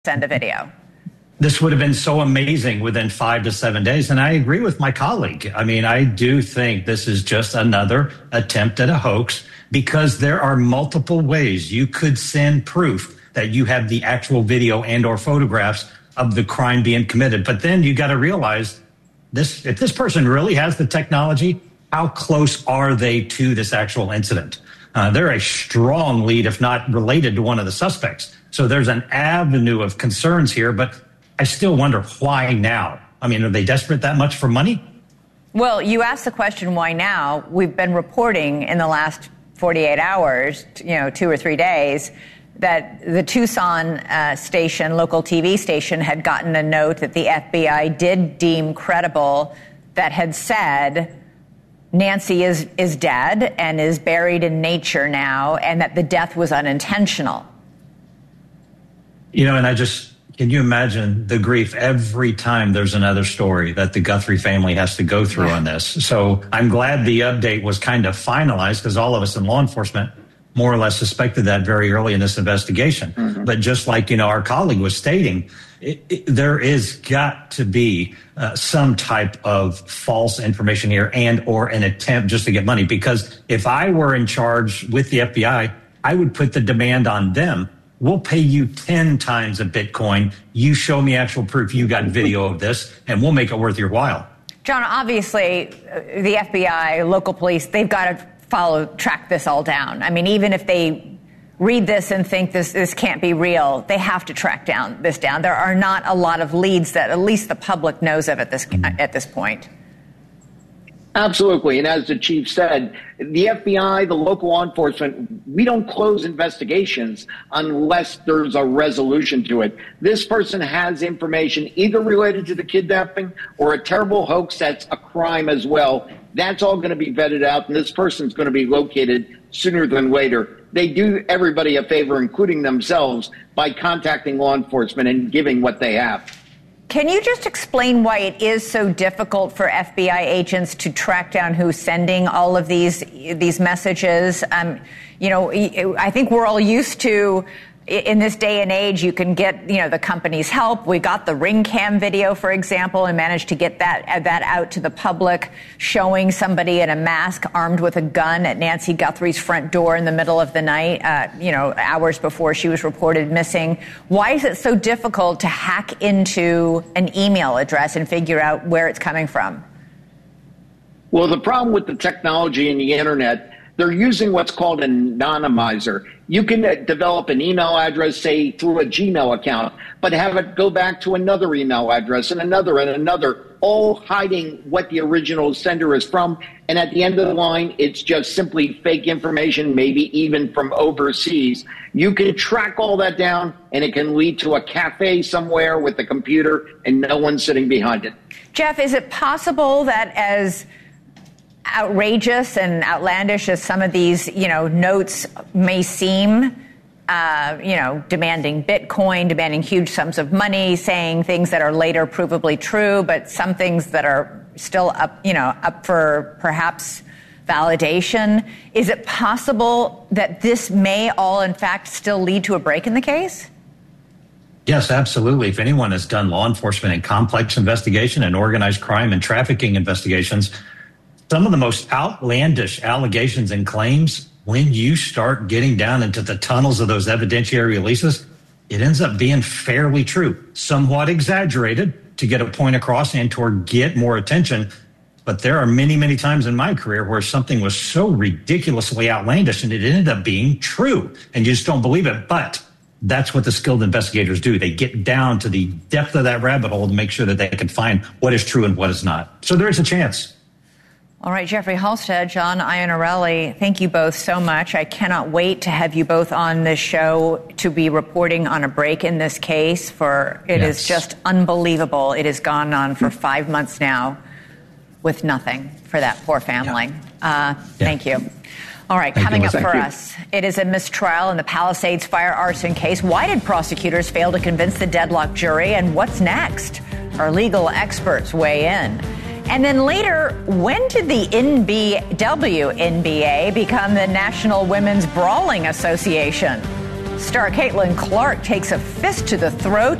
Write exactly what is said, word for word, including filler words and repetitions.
send a video. This would have been so amazing within five to seven days. And I agree with my colleague. I mean, I do think this is just another attempt at a hoax because there are multiple ways you could send proof that you have the actual video and or photographs of the crime being committed. But then you got to realize this, if this person really has the technology, how close are they to this actual incident? Uh, they're a strong lead, if not related to one of the suspects. So there's an avenue of concerns here, but I still wonder why now? I mean, are they desperate that much for money? Well, you asked the question, why now? We've been reporting in the last forty-eight hours, you know, two or three days, that the Tucson uh, station, local T V station, had gotten a note that the F B I did deem credible that had said Nancy is, is dead and is buried in nature now, and that the death was unintentional. You know, and I just... Can you imagine the grief every time there's another story that the Guthrie family has to go through yeah. on this? So I'm glad the update was kind of finalized because all of us in law enforcement more or less suspected that very early in this investigation. Mm-hmm. But just like, you know, our colleague was stating, it, it, there is got to be uh, some type of false information here and or an attempt just to get money. Because if I were in charge with the F B I, I would put the demand on them. We'll pay you ten times a Bitcoin. You show me actual proof you got video of this, and we'll make it worth your while. John, obviously, the F B I, local police, they've got to follow, track this all down. I mean, even if they read this and think this, this can't be real, they have to track down this down. There are not a lot of leads that at least the public knows of at this at this point. Absolutely. And as the chief said, the F B I, the local law enforcement, we don't close investigations unless there's a resolution to it. This person has information either related to the kidnapping or a terrible hoax that's a crime as well. That's all going to be vetted out, and this person's going to be located sooner than later. They do everybody a favor, including themselves, by contacting law enforcement and giving what they have. Can you just explain why it is so difficult for F B I agents to track down who's sending all of these these messages? Um, you know, I think we're all used to, in this day and age, you can get, you know, the company's help. We got the ring cam video, for example, and managed to get that that out to the public, showing somebody in a mask armed with a gun at Nancy Guthrie's front door in the middle of the night, uh, you know, hours before she was reported missing. Why is it so difficult to hack into an email address and figure out where it's coming from? Well, the problem with the technology and the internet, they're using what's called an anonymizer. You can uh, develop an email address, say, through a Gmail account, but have it go back to another email address and another and another, all hiding what the original sender is from. And at the end of the line, it's just simply fake information, maybe even from overseas. You can track all that down, and it can lead to a cafe somewhere with a computer and no one sitting behind it. Jeff, is it possible that as outrageous and outlandish as some of these, you know, notes may seem, uh, you know, demanding Bitcoin, demanding huge sums of money, saying things that are later provably true, but some things that are still up, you know, up for perhaps validation. Is it possible that this may all, in fact, still lead to a break in the case? Yes, absolutely. If anyone has done law enforcement and complex investigation and organized crime and trafficking investigations, some of the most outlandish allegations and claims, when you start getting down into the tunnels of those evidentiary releases, it ends up being fairly true, somewhat exaggerated to get a point across and to get more attention. But there are many, many times in my career where something was so ridiculously outlandish and it ended up being true and you just don't believe it. But that's what the skilled investigators do. They get down to the depth of that rabbit hole to make sure that they can find what is true and what is not. So there is a chance. All right, Jeffrey Halstead, John Iannarelli, thank you both so much. I cannot wait to have you both on this show to be reporting on a break in this case. For it yes. is just unbelievable. It has gone on for five months now with nothing for that poor family. Yeah. Uh, yeah. Thank you. All right, thank coming you. up thank for you. us, it is a mistrial in the Palisades fire arson case. Why did prosecutors fail to convince the deadlocked jury? And what's next? Our legal experts weigh in. And then later, when did the N B W N B A become the National Women's Brawling Association? Star Caitlin Clark takes a fist to the throat